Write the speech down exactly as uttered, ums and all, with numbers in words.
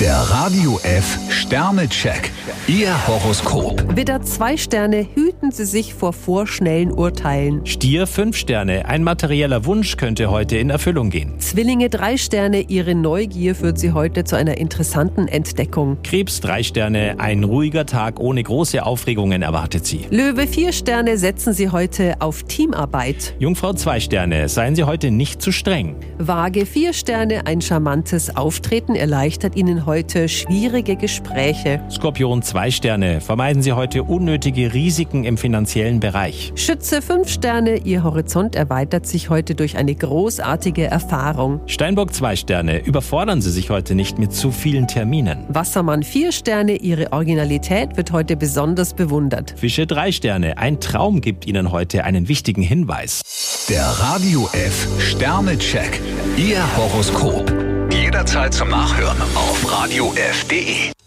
Der Radio F Sternecheck. Ihr Horoskop. Widder zwei Sterne, hüten Sie sich vor vorschnellen Urteilen. Stier fünf Sterne, ein materieller Wunsch könnte heute in Erfüllung gehen. Zwillinge drei Sterne, Ihre Neugier führt Sie heute zu einer interessanten Entdeckung. Krebs drei Sterne, ein ruhiger Tag ohne große Aufregungen erwartet Sie. Löwe vier Sterne, setzen Sie heute auf Teamarbeit. Jungfrau zwei Sterne, seien Sie heute nicht zu streng. Waage vier Sterne, ein charmantes Auftreten erleichtert Ihnen heute schwierige Gespräche. Skorpion zwei Sterne, vermeiden Sie heute unnötige Risiken im finanziellen Bereich. Schütze fünf Sterne, Ihr Horizont erweitert sich heute durch eine großartige Erfahrung. Steinbock zwei Sterne, überfordern Sie sich heute nicht mit zu vielen Terminen. Wassermann vier Sterne, Ihre Originalität wird heute besonders bewundert. Fische drei Sterne, ein Traum gibt Ihnen heute einen wichtigen Hinweis. Der Radio F Sternecheck. Ihr Horoskop. Jederzeit zum Nachhören auf radio f punkt de.